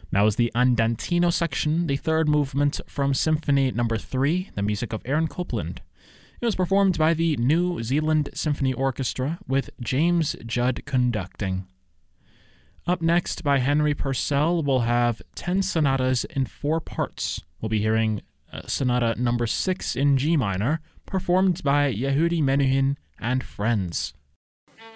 That was the Andantino section, the third movement from Symphony No. 3, the music of Aaron Copland. It was performed by the New Zealand Symphony Orchestra with James Judd conducting. Up next, by Henry Purcell, we'll have 10 sonatas in 4 parts. We'll be hearing Sonata No. 6 in G minor, performed by Yehudi Menuhin and friends.